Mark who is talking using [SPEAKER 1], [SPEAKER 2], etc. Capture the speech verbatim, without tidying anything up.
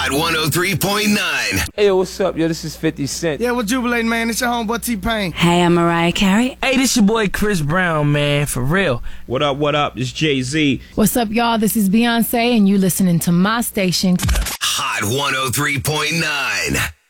[SPEAKER 1] Hot one oh three point nine.
[SPEAKER 2] Hey, yo, what's up, yo? This is fifty Cent.
[SPEAKER 3] Yeah, we're jubilating, man. It's your homeboy T-Pain.
[SPEAKER 4] Hey, I'm Mariah Carey.
[SPEAKER 5] Hey, this your boy Chris Brown, man, for real.
[SPEAKER 6] What up, what up? This Jay-Z.
[SPEAKER 7] What's up, y'all? This is Beyonce, and you listening to my station.
[SPEAKER 1] Hot one oh three point nine.